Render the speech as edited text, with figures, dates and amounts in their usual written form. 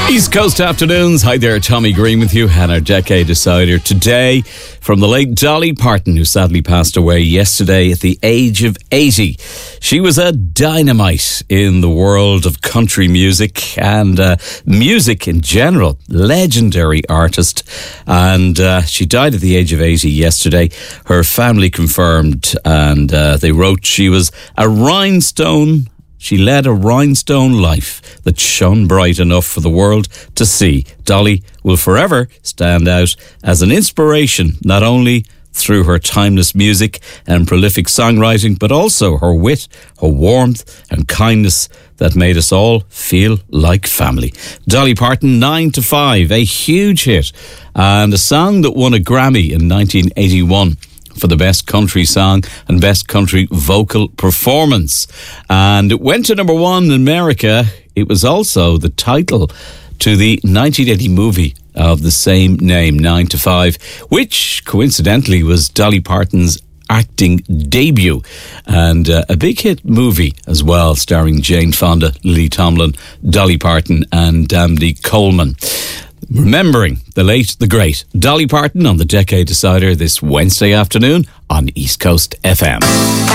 East Coast Afternoons. Hi there, Tommy Green with you, and our Decade Decider today from the late Dolly Parton, who sadly passed away yesterday at the age of 80. She was a dynamite in the world of country music and music in general. Legendary artist, and she died at the age of 80 yesterday. Her family confirmed, and they wrote she was a rhinestone. She led a rhinestone life that shone bright enough for the world to see. Dolly will forever stand out as an inspiration, not only through her timeless music and prolific songwriting, but also her wit, her warmth and kindness that made us all feel like family. Dolly Parton, 9 to 5, a huge hit, and a song that won a Grammy in 1981. For the best country song and best country vocal performance. And it went to number one in America. It was also the title to the 1980 movie of the same name, 9 to 5, which coincidentally was Dolly Parton's acting debut, and a big hit movie as well, starring Jane Fonda, Lily Tomlin, Dolly Parton and Dandy Coleman. Remembering the late, the great Dolly Parton on the Decade Decider this Wednesday afternoon on East Coast FM.